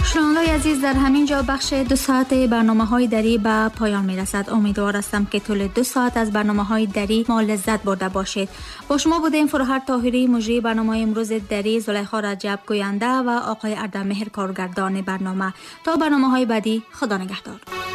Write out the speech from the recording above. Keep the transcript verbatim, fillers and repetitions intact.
شنوندگان عزیز، در همین جا بخش دو ساعت برنامه های دری به پایان می رسد. امیدوار هستم که طول دو ساعت از برنامه های دری ما لذت برده باشید. با شما بودیم فروهر طاهری مجری برنامه امروز دری، زلیخا رجب گوینده و آقای اردمهر کارگردان برنامه. تا برنامه های بعدی، خدا نگهدار.